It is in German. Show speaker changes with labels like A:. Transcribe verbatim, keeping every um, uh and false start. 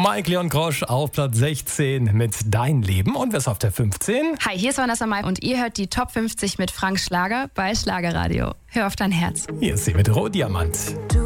A: Mike Leon Grosch auf Platz sechzehn mit Dein Leben. Und wer ist auf der fünfzehn?
B: Hi, hier ist Vanessa Mai und ihr hört die Top fünfzig mit Frank Schlager bei Schlagerradio. Hör auf dein Herz.
A: Hier ist sie mit Rohdiamant.
C: Du